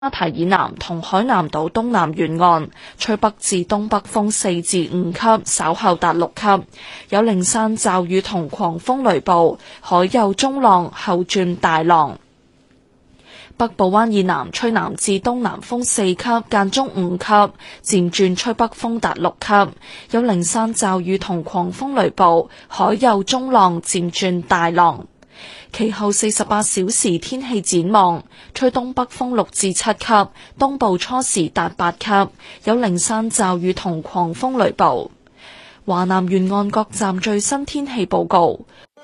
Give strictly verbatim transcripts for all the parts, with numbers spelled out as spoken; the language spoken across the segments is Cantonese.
加提以南同海南島東南沿岸，吹北至東北風四至五級，稍後達六級，有零散驟雨同狂風雷暴，海有中浪，後轉大浪。北部灣以南吹南至東南風四級，間中五級，漸轉吹北風達六級，有零散驟雨同狂風雷暴，海有中浪，漸轉大浪。其後四十八小時天氣展望，吹東北風六至七級，東部初時達八級，有零散驟雨同狂風雷暴。華南沿岸各站最新天氣報告。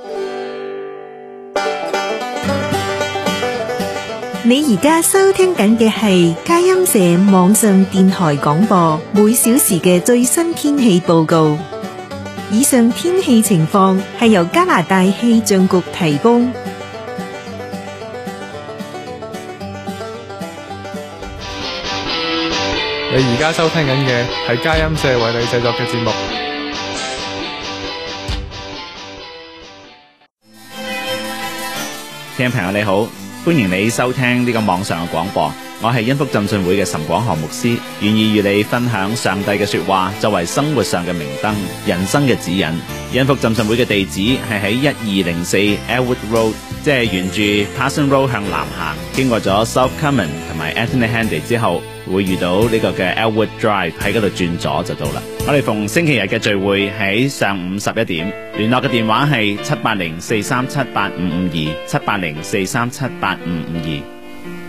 你而家收聽緊嘅係佳音社網上電台廣播，每小時嘅最新天氣報告。以上天氣情況係由加拿大氣象局提供。 你而家收聽緊嘅係佳音社為你製作嘅節目。 聽眾朋友你好，歡迎你收聽呢個網上嘅廣播。我係恩福浸信會嘅岑廣航牧師，願意與你分享上帝嘅說話，作為生活上嘅明燈，人生嘅指引。恩福浸信會嘅地址係喺一二零四 Elwood Road， 即係沿住 Parson Road 向南行，經過咗 South Common 同埋 Anthony Henday 之後，會遇到呢個嘅 Elwood Drive， 喺嗰度轉左就到啦。我哋逢星期日嘅聚會喺上午十一點，聯絡嘅電話係七八零四三七八五五二，七八零四三七八五五二。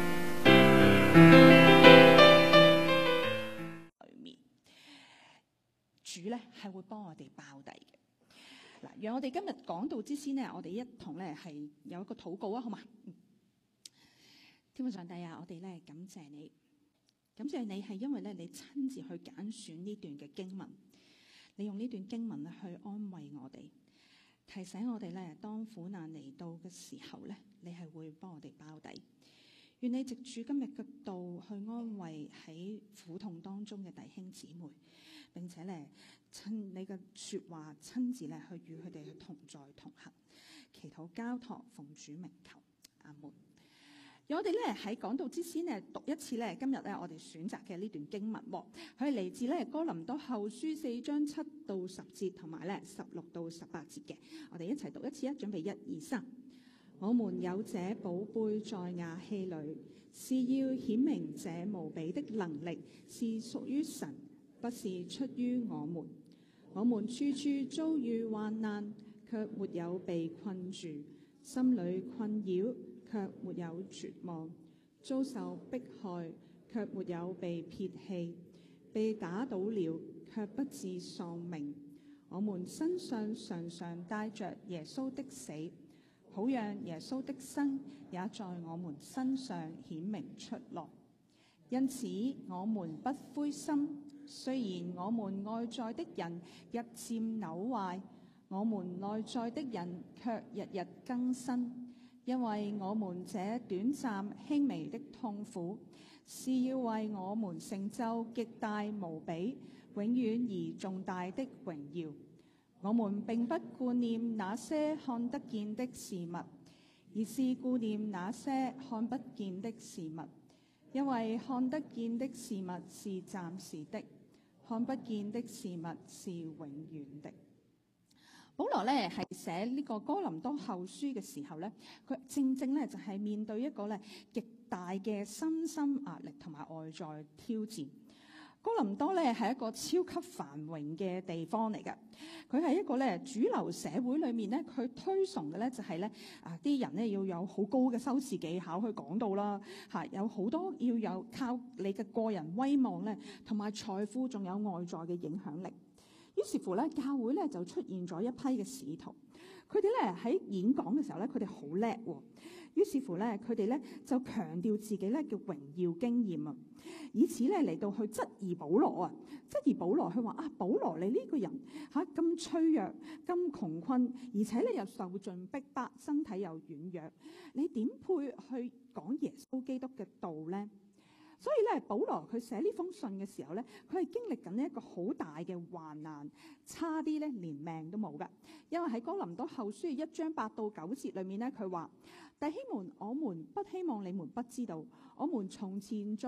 主咧係會幫我哋包底嘅。嗱，讓我哋今日講道之先呢，我哋一同咧係有一個禱告啊，好嘛？天父上帝啊，我哋咧感謝你，感謝你係因為咧你親自去揀選呢段嘅經文，你用呢段經文咧去安慰我哋，提醒我哋咧當苦難嚟到嘅時候咧，你係會幫我哋包底。願你藉住今日嘅道去安慰喺苦痛當中嘅弟兄姊妹，並且咧親你嘅說話親自咧去與佢哋去同在同行，祈禱交託奉主名求，阿門。讓我哋咧喺講道之先咧讀一次咧今日咧我哋選擇嘅呢段經文，佢係嚟自咧哥林多後書四章七到十節，同埋咧十六到十八節嘅。我哋一齊讀一次啊！準備一二三。我們有這寶貝在瓦器裏，是要顯明這無比的能力是屬於神，不是出於我們。我們處處遭遇患難，卻沒有被困住；心裏困擾，卻沒有絕望；遭受迫害，卻沒有被撇棄；被打倒了，卻不致喪命。我們身上常常帶着耶穌的死，好讓耶穌的生也在我們身上顯明出來。因此我們不灰心，雖然我們外在的人日漸朽壞，我們內在的人卻日日更新。因為我們這短暫輕微的痛苦，是要為我們成就極大無比、永遠而重大的榮耀。我們並不顧念那些看得見的事物，而是顧念那些看不見的事物。因為看得見的事物是暫時的，看不見的事物是永遠的。保羅咧係寫呢個哥林多後書嘅時候咧，佢正正咧就係面對一個咧極大嘅身心壓力同埋外在挑戰。哥林多咧係一個超級繁榮嘅地方嚟嘅，佢係一個咧主流社會裏面咧，佢推崇嘅咧就係咧啊啲人咧要有好高嘅修辭技巧去講道啦，嚇有好多要有靠你嘅個人威望咧，同埋財富，仲有外在嘅影響力。於是乎咧，教會咧就出現咗一批嘅使徒，佢哋咧喺演講嘅時候咧，佢哋好叻喎。於是乎咧，佢哋咧就強調自己咧叫榮耀經驗啊，以此咧嚟到去質疑保羅啊，質疑保羅佢話啊，保羅你呢個人嚇咁、啊、脆弱、咁窮困，而且咧又受盡逼迫，身體又軟弱，你點配去講耶穌基督嘅道咧？所以咧，保羅佢寫呢封信嘅時候咧，佢係經歷緊一個好大嘅患難，差啲咧連命都冇㗎。因為喺哥林多後書一章八到九節裏面咧，佢話：弟兄們，我們不希望你們不知道，我們從前